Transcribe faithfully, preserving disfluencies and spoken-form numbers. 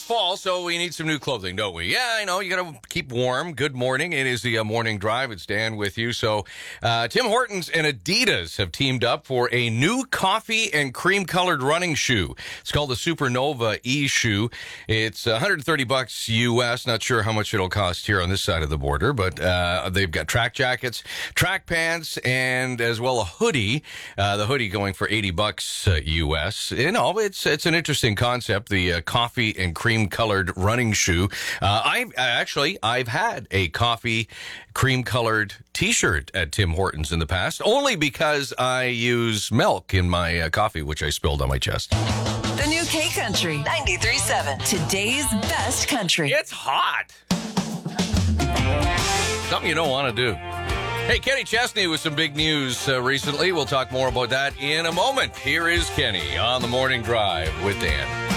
is fall, so we need some new clothing, don't we? Yeah, I know. You got to keep warm. Good morning. It is the uh, morning drive. It's Dan with you. So uh, Tim Hortons and Adidas have teamed up for a new coffee and cream-colored running shoe. It's called the Supernova E-Shoe. It's one hundred thirty bucks U S. Not sure how much it'll cost here on this side of the border, but uh, they've got track jackets, track pants, and as well a hoodie. Uh, the hoodie going for eighty bucks uh, U S. You know, it's it's an interesting concept. The uh, coffee and cream colored running shoe. Uh, I've actually I've had a coffee cream colored T-shirt at Tim Hortons in the past, only because I use milk in my uh, coffee, which I spilled on my chest. The new K Country ninety-three point seven. Today's best country. It's hot. Something you don't want to do. Hey, Kenny Chesney with some big news uh, recently. We'll talk more about that in a moment. Here is Kenny on the Morning Drive with Dan.